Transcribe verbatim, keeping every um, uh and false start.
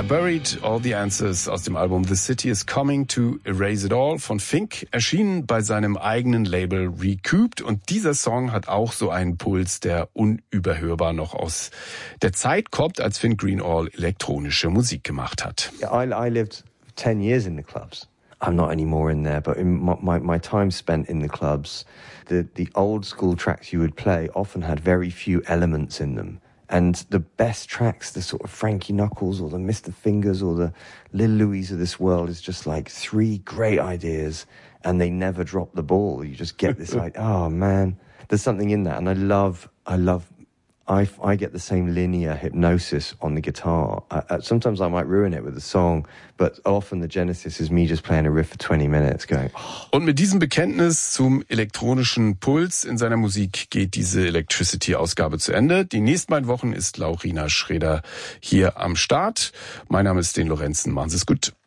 I Buried All the Answers aus dem Album The City is Coming to Erase It All von Fink, erschienen bei seinem eigenen Label Recouped. Und dieser Song hat auch so einen Puls, der unüberhörbar noch aus der Zeit kommt, als Fink Greenall elektronische Musik gemacht hat. I, I lived ten years in the clubs. I'm not anymore in there, but in my, my, my time spent in the clubs, the, the old school tracks you would play often had very few elements in them. And the best tracks, the sort of Frankie Knuckles or the Mister Fingers or the Lil Louis of this world is just like three great ideas and they never drop the ball. You just get this like, oh man, there's something in that. And I love, I love, I, I get the same linear hypnosis on the guitar. I, I, sometimes I might ruin it with a song, but often the genesis is me just playing a riff for twenty minutes going, oh. Und mit diesem Bekenntnis zum elektronischen Puls in seiner Musik geht diese Electricity-Ausgabe zu Ende. Die nächsten beiden Wochen ist Laurina Schreder hier am Start. Mein Name ist Den Lorenzen. Machen Sie es gut.